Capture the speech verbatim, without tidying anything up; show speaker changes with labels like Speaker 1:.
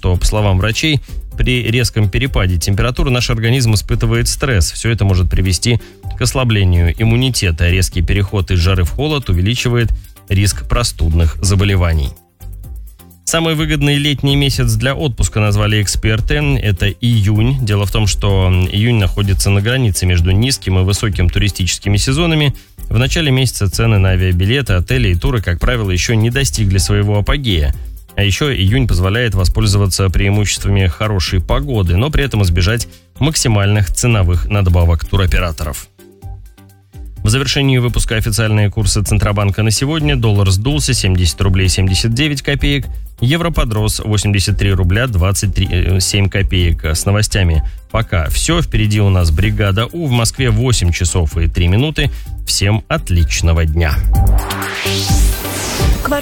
Speaker 1: что, по словам врачей, при резком перепаде температуры наш организм испытывает стресс. Все это может привести к ослаблению иммунитета. Резкий переход из жары в холод увеличивает риск простудных заболеваний. Самый выгодный летний месяц для отпуска назвали эксперты. Это июнь. Дело в том, что июнь находится на границе между низким и высоким туристическими сезонами. В начале месяца цены на авиабилеты, отели и туры, как правило, еще не достигли своего апогея. А еще июнь позволяет воспользоваться преимуществами хорошей погоды, но при этом избежать максимальных ценовых надбавок туроператоров. В завершении выпуска официальные курсы Центробанка на сегодня. Доллар сдулся семьдесят рублей семьдесят девять копеек. Евро подрос восемьдесят три рубля двадцать семь копеек. С новостями пока все. Впереди у нас бригада У. В Москве восемь часов и три минуты. Всем отличного дня.